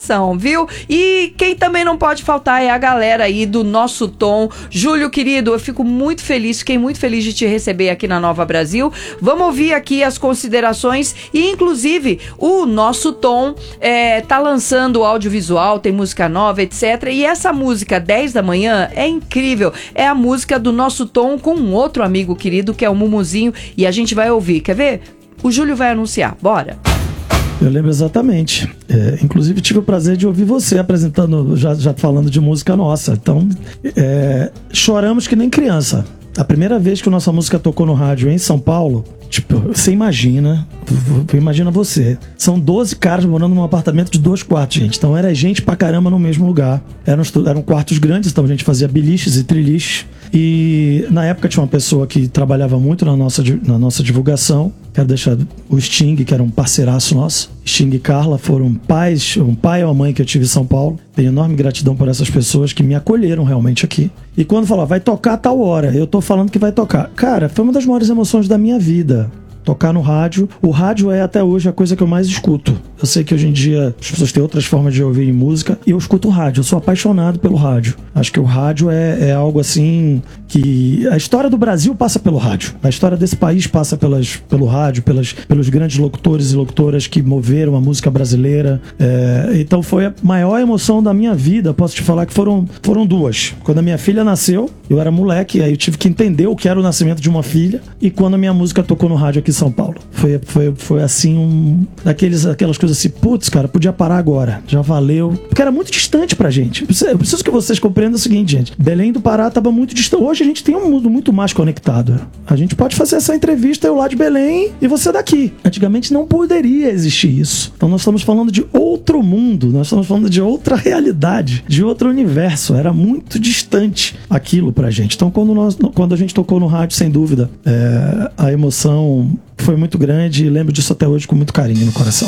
coração, viu? E quem também não pode faltar é a galera aí do Nosso Tom. Júlio, querido, eu fico muito feliz, fiquei muito feliz de te receber aqui na Nova Brasil. Vamos ouvir aqui as considerações e, inclusive, o Nosso Tom tá lançando audiovisual, tem música nova, etc. E essa música 10 da manhã é incrível. É a música do Nosso Tom com um outro amigo querido, que é o Mumuzinho, e a gente vai ouvir. Quer ver? O Júlio vai anunciar. Bora! Eu lembro exatamente. Inclusive tive o prazer de ouvir você apresentando, já falando de música nossa. Então, choramos que nem criança. A primeira vez que a nossa música tocou no rádio em São Paulo, tipo, você imagina você. São 12 caras morando num apartamento de 2 quartos, gente. Então era gente pra caramba no mesmo lugar. Eram quartos grandes, então a gente fazia biliches e triliches. E na época tinha uma pessoa que trabalhava muito na nossa divulgação. Quero deixar o Sting, que era um parceiraço nosso. Sting e Carla foram um pai e uma mãe que eu tive em São Paulo. Tenho enorme gratidão por essas pessoas que me acolheram realmente aqui. E quando falava, vai tocar a tal hora, eu tô falando que vai tocar. Cara, foi uma das maiores emoções da minha vida. Tocar no rádio. O rádio é até hoje a coisa que eu mais escuto. Eu sei que hoje em dia as pessoas têm outras formas de ouvir música e eu escuto o rádio. Eu sou apaixonado pelo rádio. Acho que o rádio é algo assim que... A história do Brasil passa pelo rádio. A história desse país passa pelo rádio, pelos grandes locutores e locutoras que moveram a música brasileira. Então foi a maior emoção da minha vida. Posso te falar que foram 2. Quando a minha filha nasceu, eu era moleque, aí eu tive que entender o que era o nascimento de uma filha. E quando a minha música tocou no rádio aqui em São Paulo. Foi assim, aquelas coisas assim, putz, cara, podia parar agora, já valeu, porque era muito distante pra gente. Eu preciso que vocês compreendam o seguinte, gente, Belém do Pará tava muito distante. Hoje a gente tem um mundo muito mais conectado. A gente pode fazer essa entrevista, eu lá de Belém e você daqui. Antigamente não poderia existir isso. Então nós estamos falando de outro mundo, nós estamos falando de outra realidade, de outro universo. Era muito distante aquilo pra gente. Então quando a gente tocou no rádio, sem dúvida, a emoção foi muito grande e lembro disso até hoje com muito carinho no coração.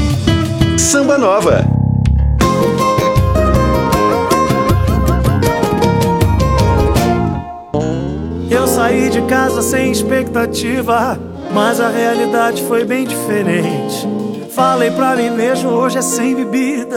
Samba Nova. Eu saí de casa sem expectativa, mas a realidade foi bem diferente. Falei pra mim mesmo, hoje é sem bebida.